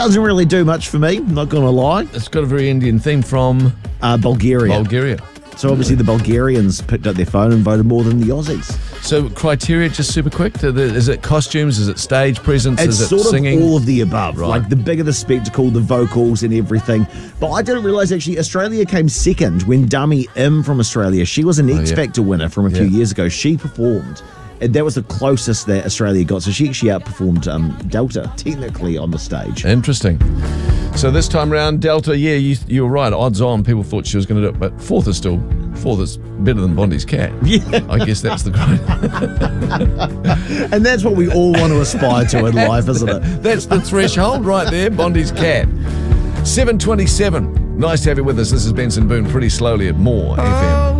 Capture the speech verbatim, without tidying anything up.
doesn't really do much for me, not going to lie. It's got a very Indian theme from Uh, Bulgaria. Bulgaria. So obviously the Bulgarians picked up their phone and voted more than the Aussies. So criteria, just super quick. Is it costumes? Is it stage presence? It's is it sort singing? of all of the above. Right. Like the bigger the spectacle, the vocals and everything. But I didn't realise actually Australia came second when Dami Im from Australia, she was an Oh, X yeah. Factor winner from a few Yeah. years ago. She performed. And that was the closest that Australia got. So she actually outperformed um, Delta, technically, on the stage. Interesting. So this time round, Delta, yeah, you, you were right. Odds on, people thought she was going to do it, but fourth is still fourth is better than Bondi's cat. Yeah. I guess that's the great. And that's what we all want to aspire to in life, isn't it? That's the threshold right there. Bondi's cat. seven twenty-seven. Nice to have you with us. This is Benson Boone. Pretty slowly at More F M.